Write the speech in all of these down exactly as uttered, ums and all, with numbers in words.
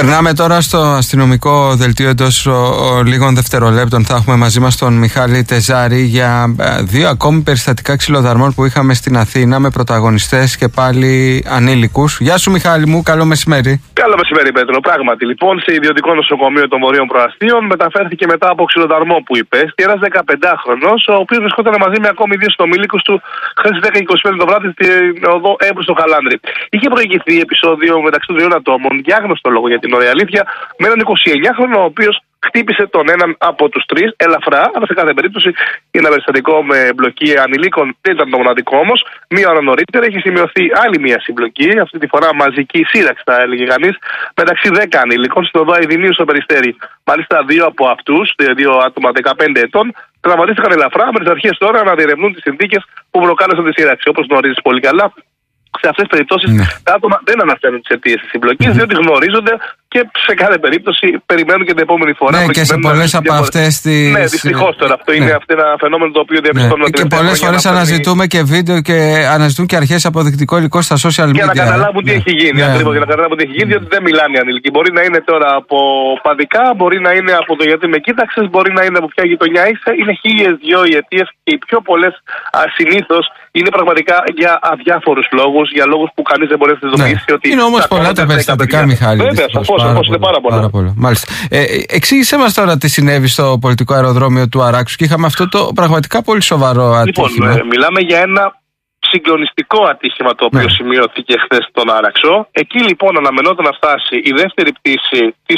Περνάμε τώρα στο αστυνομικό δελτίο εντός λίγων δευτερολέπτων. Θα έχουμε μαζί μας τον Μιχάλη Τεζάρη για δύο ακόμη περιστατικά ξυλοδαρμών που είχαμε στην Αθήνα με πρωταγωνιστές και πάλι ανήλικους. Γεια σου Μιχάλη μου, καλό μεσημέρι. Καλό μεσημέρι Πέτρο, πράγματι. Λοιπόν, σε ιδιωτικό νοσοκομείο των Βορείων Προαστίων μεταφέρθηκε μετά από ξυλοδαρμό που υπέστη ένας δεκαπεντάχρονος, ο οποίος βρισκόταν μαζί με ακόμη δύο συνομήλικους του χθες δέκα και είκοσι πέντε το βράδυ στην οδό Έμπρου στο Χαλάνδρη. Είχε προηγηθεί επεισόδιο μεταξύ των δύο ατόμων, για άγνωστο λόγο για την ωραία αλήθεια, με έναν εικοσιεννιάχρονο ο οποίος χτύπησε τον έναν από τους τρεις ελαφρά, αλλά σε κάθε περίπτωση είναι ένα περιστατικό με εμπλοκή ανηλίκων, δεν ήταν το μοναδικό όμως. Μία ώρα νωρίτερα έχει σημειωθεί άλλη μία συμπλοκή, αυτή τη φορά μαζική σύραξη, θα έλεγε κανείς, μεταξύ δέκα ανηλίκων στην οδό Αηδινίου στο Περιστέρι. Μάλιστα, δύο από αυτούς, δύο άτομα δεκαπέντε ετών, τραυματίστηκαν ελαφρά, με τις αρχές τώρα να διερευνούν τις συνθήκες που προκάλεσαν τη σύραξη. Όπως γνωρίζεις πολύ καλά, σε αυτές τις περιπτώσεις ναι. τα άτομα δεν αναφέρουν τις αιτίες της συμπλοκής, mm-hmm. διότι γνωρίζονται και σε κάθε περίπτωση περιμένουν και την επόμενη φορά. Ναι, και σε πολλές από αυτές τις. Ναι, δυστυχώς τώρα. Αυτό ναι. είναι αυτό ένα φαινόμενο το οποίο διαπιστώνουμε. Ναι. Και πολλές φορές αναζητούμε και βίντεο και αναζητούν και αρχές αποδεικτικό υλικό στα social media. Για να καταλάβουν τι ναι. έχει γίνει. Ναι. Ακριβώς, για να καταλάβουν τι έχει γίνει, διότι δεν μιλάνε οι ανήλικοι. Μπορεί να είναι τώρα από παδικά, μπορεί να είναι από το γιατί με κοίταξες, μπορεί να είναι από ποια γειτονιά είσαι. Είναι χίλιες δυο οι αιτίες και οι πιο πολλές συνήθως είναι πραγματικά για αδιάφορους λόγους, για λόγους που κανείς δεν μπορεί να συνειδητοποιήσει. Ναι. Είναι όμως πολλά τα περιστατικά, Μιχάλη. Βέβαια, σαφώς, σαφώς είναι πάρα πολλά. Πάρα πολλά. Μάλιστα. Ε, εξήγησέ μας τώρα τι συνέβη στο πολιτικό αεροδρόμιο του Αράξου και είχαμε αυτό το πραγματικά πολύ σοβαρό ατύχημα. Λοιπόν, ε, μιλάμε για ένα συγκλονιστικό ατύχημα το οποίο ναι. σημειώθηκε χθες στον Άραξο. Εκεί λοιπόν αναμενόταν να φτάσει η δεύτερη πτήση της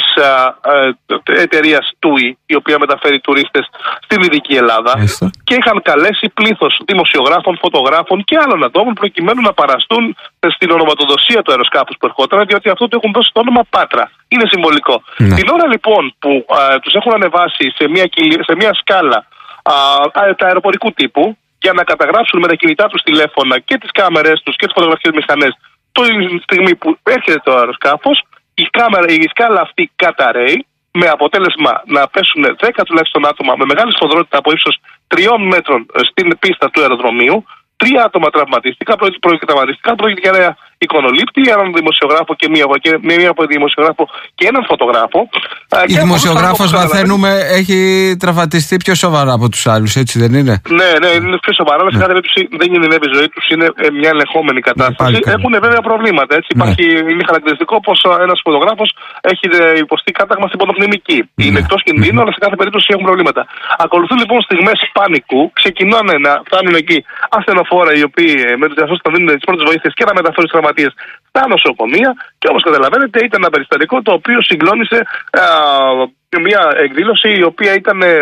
ε, εταιρείας τούι, η οποία μεταφέρει τουρίστες στη Δυτική Ελλάδα. Έστω. Και είχαν καλέσει πλήθος δημοσιογράφων, φωτογράφων και άλλων ατόμων προκειμένου να παραστούν στην ονοματοδοσία του αεροσκάφους που ερχόταν, διότι αυτό του έχουν δώσει το όνομα Πάτρα. Είναι συμβολικό. Ναι. Την ώρα λοιπόν που ε, τους έχουν ανεβάσει σε μια, σε μια σκάλα ε, τα αεροπορικού τύπου, για να καταγράψουν με τα κινητά τους τηλέφωνα και τις κάμερες τους και τις φωτογραφικές μηχανές τη στιγμή που έρχεται το αεροσκάφος, η, κάμερα, η σκάλα αυτή καταραίει, με αποτέλεσμα να πέσουν δέκα τουλάχιστον άτομα με μεγάλη σφοδρότητα από ύψος τριών μέτρων στην πίστα του αεροδρομίου. Τρία άτομα τραυματίστηκαν, τραυματίστηκαν, πρόκειται για ένα εικονολήπτη, έναν δημοσιογράφο και μία, και μία από δημοσιογράφο και έναν φωτογράφο. Η δημοσιογράφος, μαθαίνουμε, έχει τραυματιστεί πιο σοβαρά από τους άλλους, έτσι δεν είναι? Ναι, ναι, είναι πιο σοβαρά, αλλά σε κάθε περίπτωση δεν κινδυνεύει η ζωή τους, είναι μια ελεγχόμενη κατάσταση. Ναι, έχουν βέβαια προβλήματα, έτσι. Ναι. Υπάρχει, είναι χαρακτηριστικό πως ένας φωτογράφος έχει υποστεί κάταγμα στην ποδοκνημική. Ναι. Είναι εκτός κινδύνου, αλλά σε κάθε περίπτωση έχουν προβλήματα. Ακολουθούν λοιπόν στιγμές πανικού, ξεκινάνε να φτάνουν εκεί ασθενοφόρα οι οποίοι με τους διασώσεις θα δίνουν τις πρώτες βοήθειες και να μεταφέρουν τους τραυματίες στα νοσοκομεία. Και όπως καταλαβαίνετε, ήταν ένα περιστατικό το οποίο συγκλώνησε α, μια εκδήλωση η οποία ήταν ε,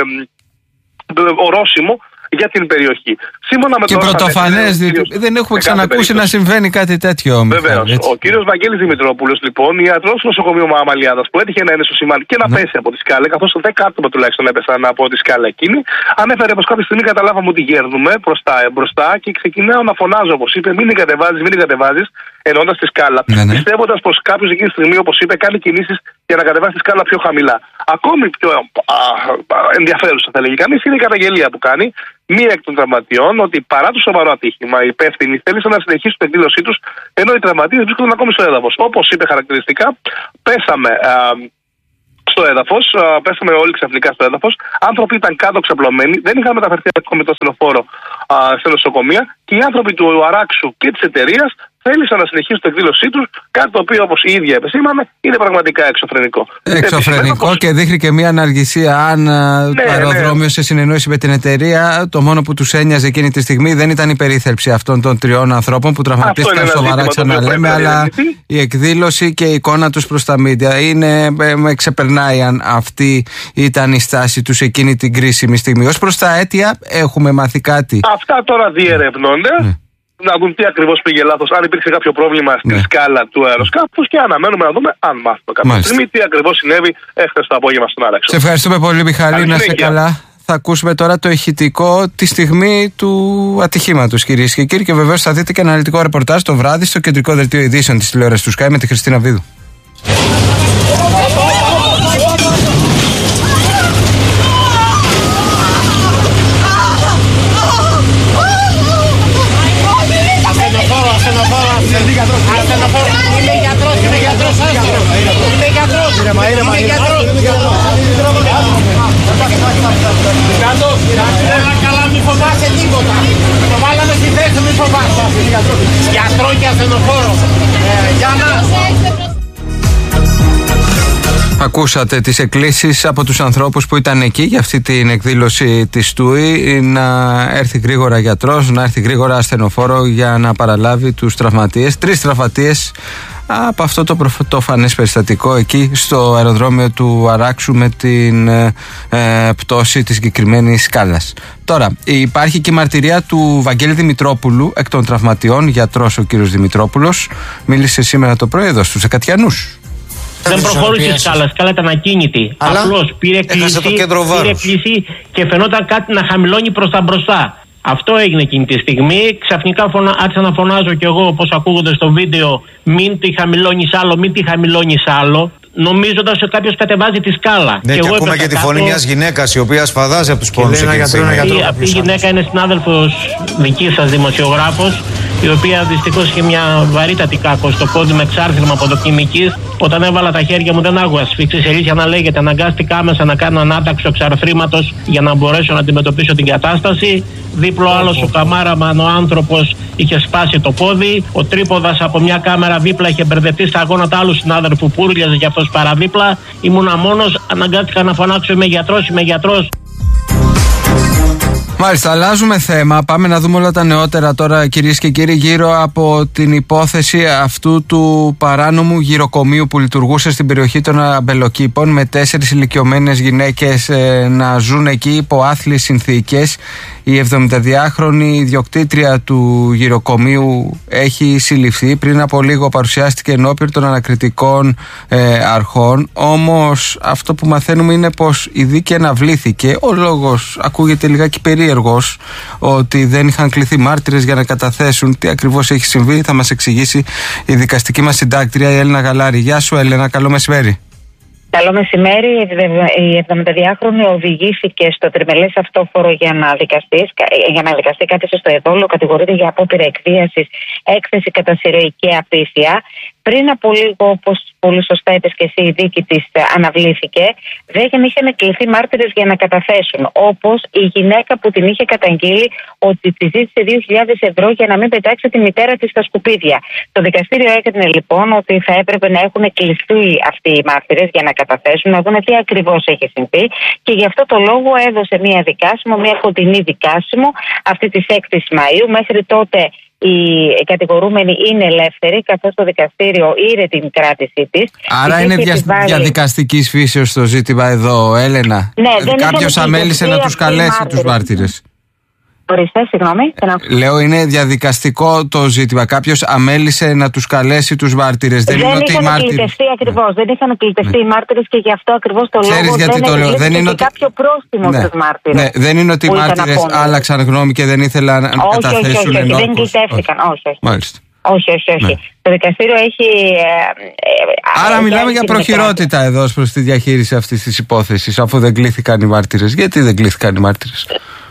ορόσημο για την περιοχή. Σύμφωνα με και πρωτοφανές, διότι δεν έχουμε ξανακούσει να συμβαίνει κάτι τέτοιο. Βεβαίως. Ο κύριος Βαγγέλης Δημητρόπουλος, λοιπόν, ιατρός του νοσοκομείου Μαμαλιάδας, που έτυχε να είναι στο σημάδι και να ναι. πέσει από τη σκάλα, καθώς δέκα άτομα τουλάχιστον έπεσαν από τη σκάλα εκείνη, ανέφερε πως κάποια στιγμή καταλάβαμε ότι γέρνουμε μπροστά, μπροστά και ξεκινάω να φωνάζω, όπως είπε, μην την κατεβάζεις, μην την κατεβάζεις, εννοώντας τη σκάλα, ναι, ναι. πιστεύοντας πως κάποιος εκείνη τη στιγμή, όπως είπε, κάνει κινήσεις για να κατεβάσει τη σκάλα πιο χαμηλά. Ακόμη πιο α, ενδιαφέρουσα, θα λέγει κανείς, είναι η καταγγελία που κάνει μία εκ των τραυματιών ότι παρά το σοβαρό ατύχημα, οι υπεύθυνοι θέλησαν να συνεχίσουν την εκδήλωσή τους ενώ οι τραυματίες βρίσκονταν ακόμη στο έδαφος. Όπως είπε χαρακτηριστικά, πέσαμε α, στο έδαφος, α, πέσαμε όλοι ξαφνικά στο έδαφος. Άνθρωποι ήταν κάτω ξαπλωμένοι, δεν είχαν μεταφερθεί ακόμη το ασθενοφόρο σε νοσοκομεία και οι άνθρωποι του Αράξου και της εταιρείας θέλησαν να συνεχίσουν την εκδήλωσή τους, κάτι το οποίο, όπως η ίδια επεσήμανε, είναι πραγματικά εξωφρενικό. Εξωφρενικό πως... και δείχνει και μια αναργησία. Αν ναι, το αεροδρόμιο ναι. σε συνεννόηση με την εταιρεία, το μόνο που τους ένοιαζε εκείνη τη στιγμή δεν ήταν η περίθαλψη αυτών των τριών ανθρώπων που τραυματίστηκαν σοβαρά, ξαναλέμε, αλλά η εκδήλωση και η εικόνα τους προς τα μίντια. Είναι, με ξεπερνάει αν αυτή ήταν η στάση τους εκείνη την κρίσιμη στιγμή. Ως προς τα αίτια, έχουμε μάθει κάτι? Αυτά τώρα διερευνώνται. Ναι. Να δουν τι ακριβώς πήγε λάθος, αν υπήρξε κάποιο πρόβλημα στη ναι. σκάλα του αεροσκάφους και αναμένουμε να δούμε αν μάθουμε κάποια στιγμή τι ακριβώς συνέβη χθες το απόγευμα στον Άραξο. Σε ευχαριστούμε πολύ, Μιχάλη, να είσαι καλά. Θα ακούσουμε τώρα το ηχητικό τη στιγμή του ατυχήματος, κυρίες και κύριοι, και βεβαίως θα δείτε και αναλυτικό ρεπορτάζ το βράδυ στο κεντρικό δελτίο ειδήσεων της τηλεόρασης του Sky με τη Χριστίνα Βίδου. Είμαι γιατρός, είμαι γιατρός, είμαι γιατρός, είμαι γιατρός. Ακούσατε τις εκκλήσεις από τους ανθρώπους που ήταν εκεί για αυτή την εκδήλωση της ΤΟΥΗ, να έρθει γρήγορα γιατρός, να έρθει γρήγορα ασθενοφόρο για να παραλάβει τους τραυματίες. Τρεις τραυματίες από αυτό το πρωτοφανές περιστατικό εκεί στο αεροδρόμιο του Αράξου με την ε, ε, πτώση της συγκεκριμένης σκάλας. Τώρα, υπάρχει και η μαρτυρία του Βαγγέλη Δημητρόπουλου, εκ των τραυματιών, γιατρός ο κύριος Δημητρόπουλος, μίλησε σήμερα το πρωί εδώ στους Εκατιανούς. Δεν προχώρησε η σκάλα, η σκάλα ήταν ακίνητη. Απλώς πήρε κλίση, πήρε κλίση και φαινόταν κάτι να χαμηλώνει προς τα μπροστά. Αυτό έγινε εκείνη τη στιγμή. Ξαφνικά φωνα... άρχισα να φωνάζω κι εγώ, όπως ακούγονται στο βίντεο, μην τη χαμηλώνεις άλλο, μην τη χαμηλώνεις άλλο, νομίζοντας ότι κάποιος κατεβάζει τη σκάλα. Ναι, και, και ακούμε και τη φωνή μιας γυναίκας η οποία σφαδάζει από τους πόνους. Αυτή η γυναίκα είναι συνάδελφος δική σας, δημοσιογράφος, η οποία δυστυχώς είχε μια βαρύτατη κάκο στο πόδι με εξάρτημα αποδοκιμικής. Όταν έβαλα τα χέρια μου δεν άκουγα σφίξεις, αλήθεια να λέγεται. Αναγκάστηκα άμεσα να κάνω ανάταξο εξαρθρήματος για να μπορέσω να αντιμετωπίσω την κατάσταση. Δίπλο άλλος ο καμάραμαν, ο άνθρωπος, είχε σπάσει το πόδι. Ο τρίποδας από μια κάμερα δίπλα είχε μπερδευτεί στα γόνατα άλλου συνάδελφου που ούρλιαζε κι αυτός παραδίπλα. Ήμουνα μόνος, αναγκάστηκα να φωνάξω είμαι γιατρός, είμαι γιατρός. Μάλιστα, αλλάζουμε θέμα. Πάμε να δούμε όλα τα νεότερα τώρα, κυρίες και κύριοι, γύρω από την υπόθεση αυτού του παράνομου γυροκομείου που λειτουργούσε στην περιοχή των Αμπελοκήπων, με τέσσερις ηλικιωμένες γυναίκες ε, να ζουν εκεί υπό άθλιες συνθήκες. Η εβδομηνταδυάχρονη ιδιοκτήτρια του γυροκομείου έχει συλληφθεί. Πριν από λίγο παρουσιάστηκε ενώπιον των ανακριτικών ε, αρχών. Όμως αυτό που μαθαίνουμε είναι πως η δίκη αναβλήθηκε. Ο λόγος ακούγεται λιγάκι περίεργος, ότι δεν είχαν κληθεί μάρτυρες για να καταθέσουν. Τι ακριβώς έχει συμβεί θα μας εξηγήσει η δικαστική μας συντάκτρια, η Έλενα Γαλάρη. Γεια σου Έλενα, καλό μεσημέρι. Καλό μεσημέρι. Η εβδομηνταδυάχρονη οδηγήθηκε στο τριμελές αυτόφορο για να δικαστεί. Για να δικαστεί, κάθισε στο εδόλο, κατηγορείται για απόπειρα εκβίασης, έκθεση κατά σειροϊκή απίθεια. Πριν από λίγο, όπως πολύ σωστά είπες και εσύ, η δίκη της αναβλήθηκε. Δεν είχαν κληθεί μάρτυρες για να καταθέσουν. Όπως η γυναίκα που την είχε καταγγείλει ότι τη ζήτησε δύο χιλιάδες ευρώ για να μην πετάξει τη μητέρα της στα σκουπίδια. Το δικαστήριο έκανε λοιπόν ότι θα έπρεπε να έχουν κληθεί αυτοί οι μάρτυρες για να καταθέσουν, να δουν τι ακριβώς έχει συμβεί. Και γι' αυτό το λόγο έδωσε μία δικάσιμο, μία κοντινή δικάσιμο αυτή της έκτης Μαΐου. Μέχρι τότε η κατηγορούμενη είναι ελεύθερη, καθώς το δικαστήριο ήρε την κράτησή της. Άρα είναι δια... επιβάλλει... διαδικαστικής φύσεως το ζήτημα εδώ, Έλενα. Ναι, κάποιος αμέλησε να τους καλέσει τους μάρτυρες. Ορίστε, συγγνώμη. Λέω, είναι διαδικαστικό το ζήτημα. Κάποιος αμέλησε να τους καλέσει τους μάρτυρες. Δεν, δεν είναι ότι οι μάρτυρες. Κλητευτεί ακριβώς. Δεν είχαν κλητευτεί οι μάρτυρες και γι' αυτό ακριβώς το Ξέρεις λόγο γιατί δεν το λέω. Δεν είναι ότι... κάποιο πρόστιμο ναι. στους μάρτυρες. Ναι. Δεν είναι ότι οι μάρτυρες άλλαξαν γνώμη και δεν ήθελαν να όχι, καταθέσουν. Όχι, όχι, όχι. Ενώπως. Δεν κλητεύτηκαν. Όχι, όχι. Μάλιστα. Όχι, όχι, όχι. Ναι. Το δικαστήριο έχει. Ε, Άρα, μιλάμε για προχειρότητα εδώ ως προς τη διαχείριση αυτής της υπόθεσης, αφού δεν κλήθηκαν οι μάρτυρες. Γιατί δεν κλήθηκαν οι μάρτυρες?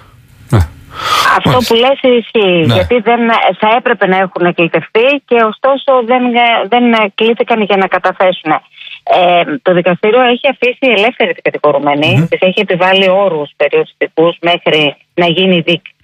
Αυτό Μάλιστα. που λες ισχύει, ναι. γιατί δεν, θα έπρεπε να έχουν κλητευτεί και ωστόσο δεν, δεν κλήθηκαν για να καταθέσουν. Ε, το δικαστήριο έχει αφήσει ελεύθερη την κατηγορουμένη, mm-hmm. της έχει επιβάλει όρους περιοριστικούς μέχρι να γίνει δίκη.